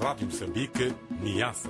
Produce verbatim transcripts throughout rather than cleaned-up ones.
Rádio Moçambique, Niassa.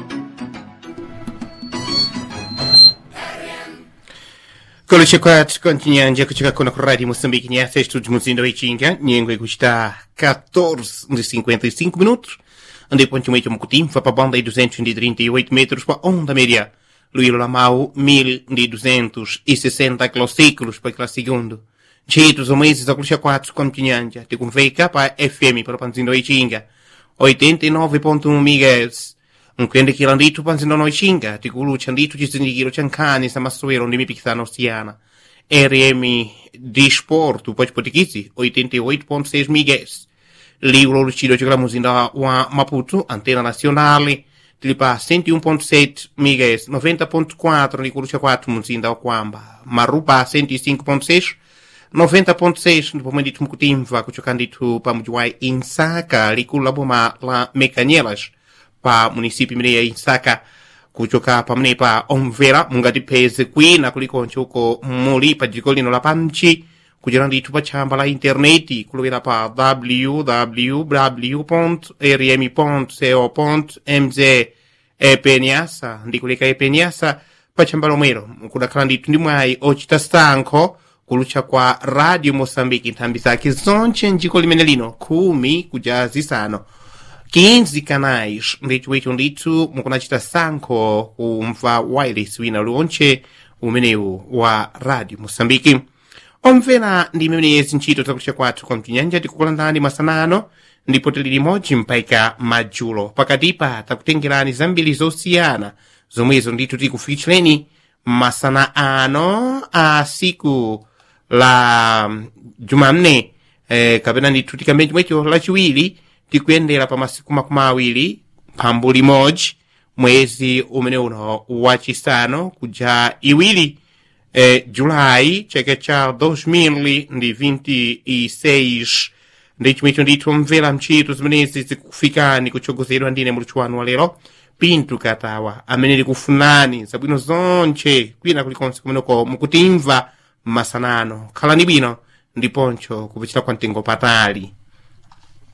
Koloche kwat kontinyanja kuchika kona ku Rádio Moçambique Niassa, estúdios Muzinda Oichinga, nyengo custa catorze e cinquenta e cinco minutos, ande ponto meio mucutim, vai para banda de duzentos e trinta e oito metros para onda média, Luíro Lamau, mil duzentos e sessenta quilociclos para aquela segundo. Jeitos ou meses a Koloche quatro kontinyanja, te conveca para F M para Panzindo Oichinga, oitenta e nove ponto um megahertz. Un quende che l'andito panzino noi cinga, ti culu c'andito ci zindigiro c'ancani sa massuero di mi piczano ostiana. R M di sport, poi potichizi, ottantotto virgola sei megahertz. Libro lucido c'è la musica wa Maputo, antena nazionale, ti pa centouno virgola sette megahertz, novanta virgola quattro di culu c'è quattro musica o quamba. Marupa centocinque virgola sei, novanta virgola sei, dopo mi dito un cutimva, c'è candito pa mujuai in saca, li culu la boma la mecanielas. Pa município mineia Insaka kuchoka pa mne pa omvera mungati pese qui na kuliko nchuko muli pa jikolino la panchi kujirandi tu pa chamba la interneti kuluvera pa w w w ponto r m ponto co ponto m z e peniasa ndikulika e peniasa pa chamba lomero kuda klandi tundimai ochita stanko kulucha kwa Radio Moçambique ntambisa kizonche njikoli menelino kumi kujazisano quinze canais ndithu ndithu mukunachita sankho kumva wireless wina lonche umenewu wa Radio Moçambique. Omvera ndi mmenezi ntchito zakucha kwathu kwa mtinyanja tikukulandani masanano ndipo tili limodzi mpaika madzulo pakatipa takutengerani zambiri zosiyana zomwezo ndithu tikufikireni masana ano a siku la Jumamne eh, kapena ndithu tikambe chomwecho lachiwiri tikuyendera pa masiku makumi awiri pambu limodzi mwezi umene uno wachisanu kuja iwiri eh, Julai cheke cha dois mil e vinte e seis ndi chimwecho ndithu mvera mchito zimenezi zikufikani kuchogozedwa ndine muluthu wanu wa lero Pinto Katawa amene likufunani zabwino zonche kwina kulikonse kumeneko mukutimva masanano khalani bwino ndiponcho kupichira kwa mtengo patali.